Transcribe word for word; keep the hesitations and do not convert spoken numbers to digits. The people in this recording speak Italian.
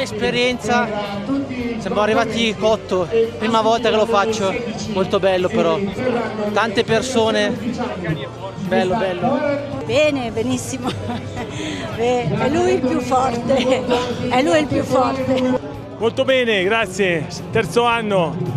esperienza, siamo arrivati cotto, prima volta che lo faccio, molto bello però, tante persone, bello bello. Bene, benissimo, è lui il più forte, è lui il più forte. Molto bene, grazie, terzo anno.